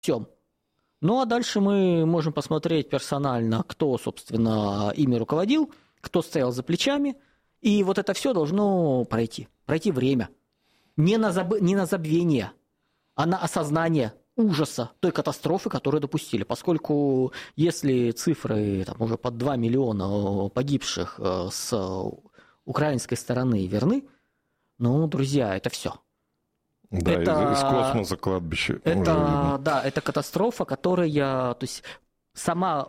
всем. Ну, а дальше мы можем посмотреть персонально, кто, собственно, ими руководил, кто стоял за плечами, и вот это все должно пройти время. Не на забвение, а на осознание ужаса той катастрофы, которую допустили. Поскольку если цифры там, уже под 2 миллиона погибших с украинской стороны верны, ну, друзья, это все. Да, это, из космоса кладбище. Это катастрофа, которая, то есть сама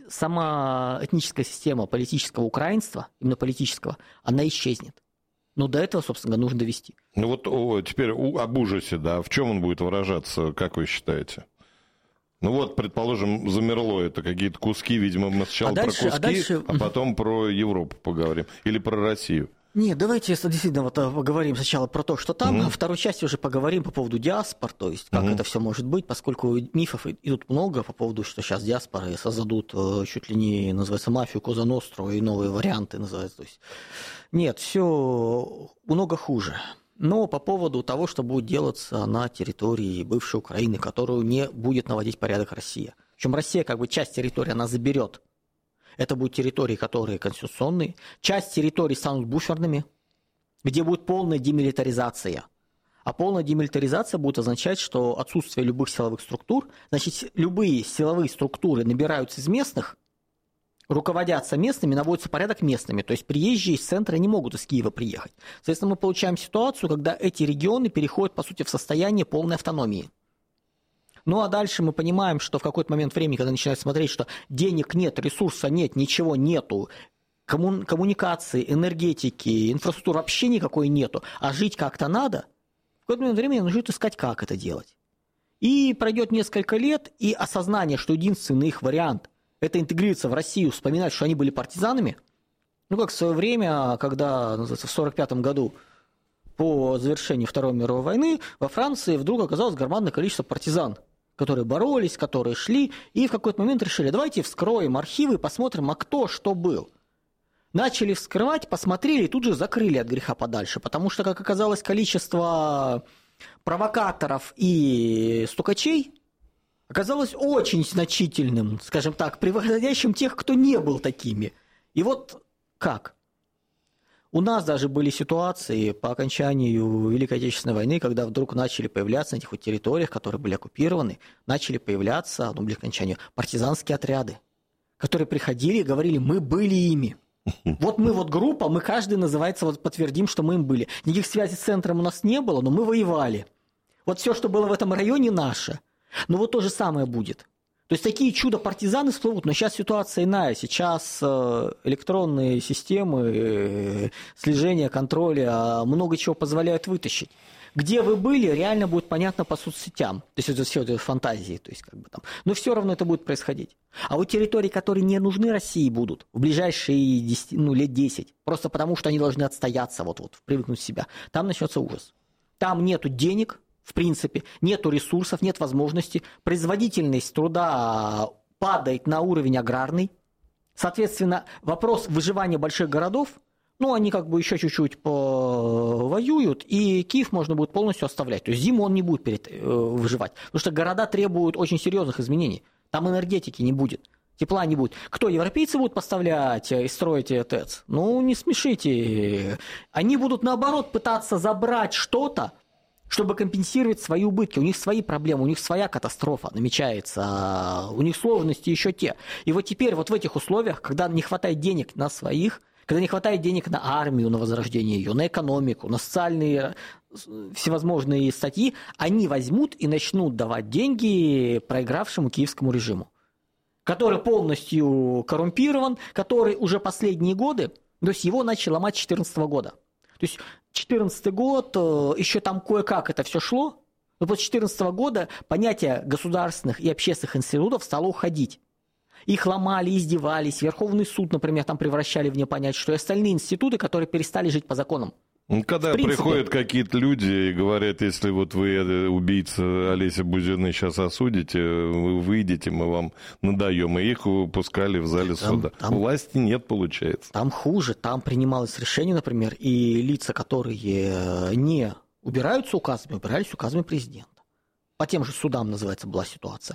этническая система политического украинства, именно политического, она исчезнет. Но до этого, собственно, нужно довести. Ну вот теперь об ужасе, да, в чем он будет выражаться, как вы считаете? Ну вот, предположим, замерло это, какие-то куски, видимо, мы сначала про куски, а потом про Европу поговорим, или про Россию. Нет, давайте действительно вот поговорим сначала про то, что там, а второй части уже поговорим по поводу диаспор, то есть как это все может быть, поскольку мифов идут много по поводу, что сейчас диаспоры создадут чуть ли не, называется, мафию Коза Ностру и новые варианты называются. То есть нет, все много хуже. Но по поводу того, что будет делаться на территории бывшей Украины, которую не будет наводить порядок Россия. Причем Россия как бы часть территории она заберет. Это будут территории, которые конституционные. Часть территорий станут буферными, где будет полная демилитаризация. А полная демилитаризация будет означать, что отсутствие любых силовых структур, значит, любые силовые структуры набираются из местных, руководятся местными, наводится порядок местными. То есть приезжие из центра не могут из Киева приехать. Соответственно, мы получаем ситуацию, когда эти регионы переходят, по сути, в состояние полной автономии. Ну, а дальше мы понимаем, что в какой-то момент времени, когда начинают смотреть, что денег нет, ресурса нет, ничего нету, коммуникации, энергетики, инфраструктуры вообще никакой нету, а жить как-то надо, в какой-то момент времени нужно искать, как это делать. И пройдет несколько лет, и осознание, что единственный их вариант – это интегрироваться в Россию, вспоминать, что они были партизанами, ну, как в свое время, когда, называется, в 1945 году, по завершении Второй мировой войны, во Франции вдруг оказалось громадное количество партизан, которые боролись, которые шли, и в какой-то момент решили, давайте вскроем архивы, посмотрим, а кто что был. Начали вскрывать, посмотрели, и тут же закрыли от греха подальше, потому что, как оказалось, количество провокаторов и стукачей оказалось очень значительным, скажем так, превосходящим тех, кто не был такими. И вот как? У нас даже были ситуации по окончанию Великой Отечественной войны, когда вдруг начали появляться на этих вот территориях, которые были оккупированы, начали появляться, ну, ближе к окончанию, партизанские отряды, которые приходили и говорили, мы были ими. Вот мы вот группа, мы каждый, называется, вот подтвердим, что мы им были. Никаких связей с центром у нас не было, но мы воевали. Вот все, что было в этом районе, наше. Но вот то же самое будет. То есть такие чудо-партизаны всплывут, но сейчас ситуация иная. Сейчас электронные системы слежения, контроля много чего позволяют вытащить. Где вы были, реально будет понятно по соцсетям. То есть это все это фантазии. То есть, как бы там. Но все равно это будет происходить. А вот территории, которые не нужны России будут в ближайшие лет 10, просто потому что они должны отстояться, вот, привыкнуть в себя, там начнется ужас. Там нету денег. В принципе, нету ресурсов, нет возможности, производительность труда падает на уровень аграрный. Соответственно, вопрос выживания больших городов, ну, они как бы еще чуть-чуть повоюют, и Киев можно будет полностью оставлять. То есть зиму он не будет выживать, потому что города требуют очень серьезных изменений. Там энергетики не будет, тепла не будет. Кто, европейцы будут поставлять и строить ТЭЦ? Ну, не смешите. Они будут, наоборот, пытаться забрать что-то, чтобы компенсировать свои убытки. У них свои проблемы, у них своя катастрофа намечается, у них сложности еще те. И вот теперь вот в этих условиях, когда не хватает денег на своих, когда не хватает денег на армию, на возрождение ее, на экономику, на социальные всевозможные статьи, они возьмут и начнут давать деньги проигравшему киевскому режиму, который полностью коррумпирован, который уже последние годы, то есть его начали ломать с 2014 года. То есть 2014 год, еще там кое-как это все шло, но после 2014 года понятие государственных и общественных институтов стало уходить. Их ломали, издевались, Верховный суд, например, там превращали в непонятие, что и остальные институты, которые перестали жить по законам. Когда приходят какие-то люди и говорят, если вот вы убийца Олеся Бузиной сейчас осудите, вы выйдете, мы вам надаем, и их выпускали в зале суда. Власти нет, получается. Там хуже, там принималось решение, например, и лица, которые не убираются указами, убирались указами президента. по тем же судам, называется, была ситуация.